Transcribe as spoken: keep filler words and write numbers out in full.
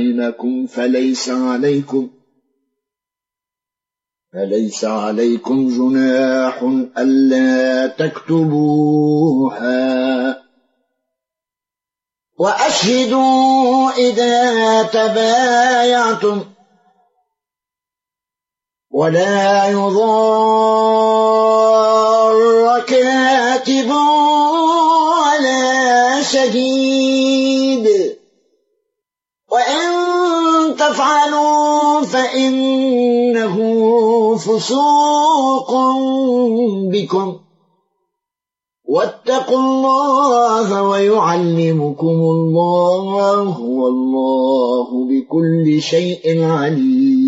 بينكم فليس عليكم فليس عليكم جناح ألا تكتبوها، وأشهدوا إذا تبايعتم، ولا يضار كاتب ولا شهيد، وإن تفعلوا فإنه فسوق بكم، واتقوا الله ويعلمكم الله، والله بكل شيء عليم.